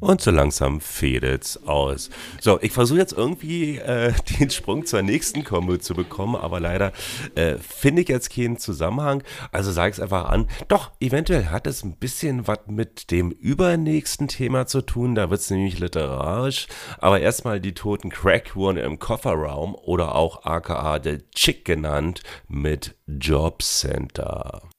Und so langsam fädelt's aus. So, ich versuche jetzt irgendwie den Sprung zur nächsten Kombo zu bekommen, aber leider finde ich jetzt keinen Zusammenhang. Also sage ich es einfach an. Doch, eventuell hat es ein bisschen was mit dem übernächsten Thema zu tun. Da wird es nämlich literarisch. Aber erstmal die toten Crack-Uhren im Kofferraum oder auch aka The Chick genannt mit Jobcenter.